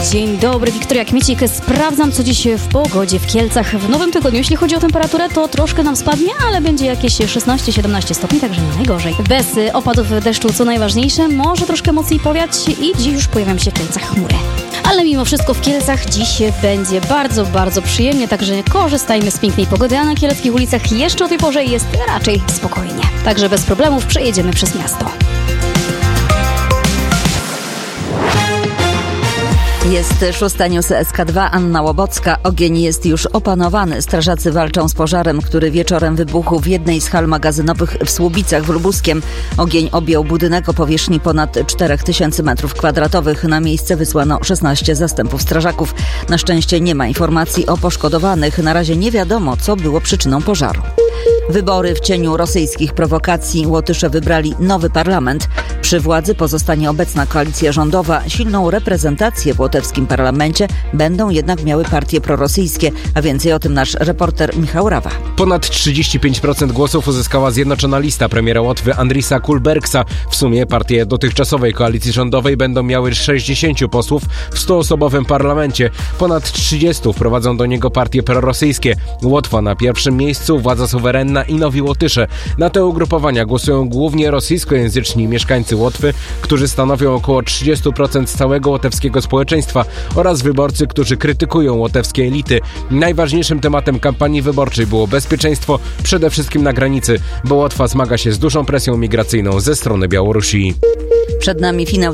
Dzień dobry, Wiktoria Kmiecik. Sprawdzam, co dziś w pogodzie w Kielcach w nowym tygodniu. Jeśli chodzi o temperaturę, to troszkę nam spadnie, ale będzie jakieś 16-17 stopni, także nie najgorzej. Bez opadów deszczu, co najważniejsze, może troszkę mocniej powiać i dziś już pojawią się w Kielcach chmury. Ale mimo wszystko w Kielcach dziś będzie bardzo, bardzo przyjemnie, także korzystajmy z pięknej pogody, a na kieleckich ulicach jeszcze o tej porze jest raczej spokojnie. Także bez problemów przejedziemy przez miasto. Jest 6 News SK2, Anna Łobocka. Ogień jest już opanowany. Strażacy walczą z pożarem, który wieczorem wybuchł w jednej z hal magazynowych w Słubicach w Lubuskiem. Ogień objął budynek o powierzchni ponad 4000 m2. Na miejsce wysłano 16 zastępów strażaków. Na szczęście nie ma informacji o poszkodowanych. Na razie nie wiadomo, co było przyczyną pożaru. Wybory w cieniu rosyjskich prowokacji. Łotysze wybrali nowy parlament. Przy władzy pozostanie obecna koalicja rządowa. Silną reprezentację w łotewskim parlamencie będą jednak miały partie prorosyjskie. A więcej o tym nasz reporter Michał Rawa. Ponad 35% głosów uzyskała Zjednoczona Lista premiera Łotwy Andrisa Kulbergsa. W sumie partie dotychczasowej koalicji rządowej będą miały 60 posłów w 100-osobowym parlamencie. Ponad 30 wprowadzą do niego partie prorosyjskie. Łotwa na pierwszym miejscu, Władza Suwerenna i Nowi Łotysze. Na te ugrupowania głosują głównie rosyjskojęzyczni mieszkańcy Łotwy, którzy stanowią około 30% całego łotewskiego społeczeństwa, oraz wyborcy, którzy krytykują łotewskie elity. Najważniejszym tematem kampanii wyborczej było bezpieczeństwo, przede wszystkim na granicy, bo Łotwa zmaga się z dużą presją migracyjną ze strony Białorusi. Przed nami finał